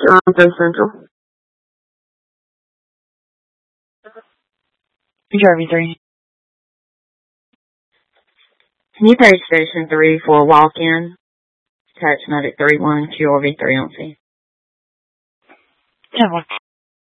You're on Go Central. Jeremy 3. Can you page station 3 for a walk-in? Attachment at 31 QRV 3 on C. Yeah,